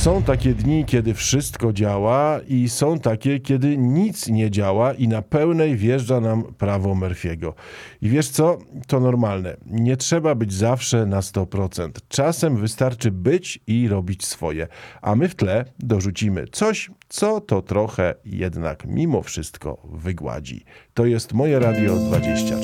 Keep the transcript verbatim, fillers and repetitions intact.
Są takie dni, kiedy wszystko działa i są takie, kiedy nic nie działa i na pełnej wjeżdża nam prawo Murphy'ego. I wiesz co? To normalne. Nie trzeba być zawsze na sto procent. Czasem wystarczy być i robić swoje. A my w tle dorzucimy coś, co to trochę jednak mimo wszystko wygładzi. To jest Moje Radio dwadzieścia cztery.